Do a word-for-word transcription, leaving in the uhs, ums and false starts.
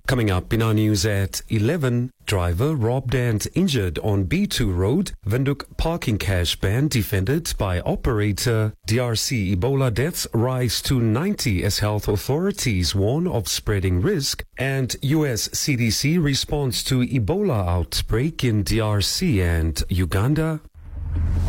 Coming up in our news at eleven, driver robbed and injured on B two Road, Windhoek parking cash ban defended by operator. D R C Ebola deaths rise to ninety as health authorities warn of spreading risk, and U S C D C responds to Ebola outbreak in D R C and Uganda.